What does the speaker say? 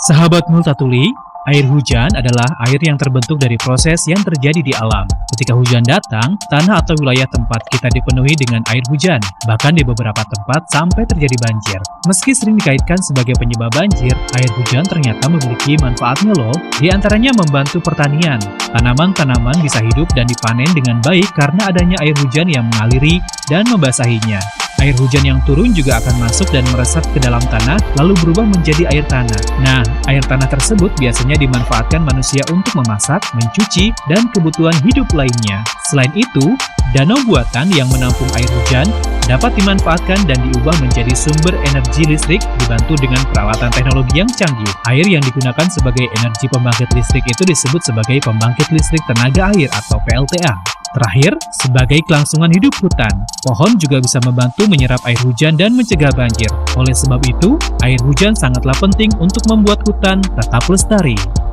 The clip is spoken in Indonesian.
Sahabat Multatuli, air hujan adalah air yang terbentuk dari proses yang terjadi di alam. Ketika hujan datang, tanah atau wilayah tempat kita dipenuhi dengan air hujan, bahkan di beberapa tempat sampai terjadi banjir. Meski sering dikaitkan sebagai penyebab banjir, air hujan ternyata memiliki manfaatnya loh. Di antaranya membantu pertanian. Tanaman-tanaman bisa hidup dan dipanen dengan baik karena adanya air hujan yang mengaliri dan membasahinya. Air hujan yang turun juga akan masuk dan meresap ke dalam tanah, lalu berubah menjadi air tanah. Nah, air tanah tersebut biasanya dimanfaatkan manusia untuk memasak, mencuci, dan kebutuhan hidup lainnya. Selain itu, danau buatan yang menampung air hujan dapat dimanfaatkan dan diubah menjadi sumber energi listrik dibantu dengan peralatan teknologi yang canggih. Air yang digunakan sebagai energi pembangkit listrik itu disebut sebagai pembangkit listrik tenaga air atau PLTA. Terakhir, sebagai kelangsungan hidup hutan, pohon juga bisa membantu menyerap air hujan dan mencegah banjir. Oleh sebab itu, air hujan sangatlah penting untuk membuat hutan tetap lestari.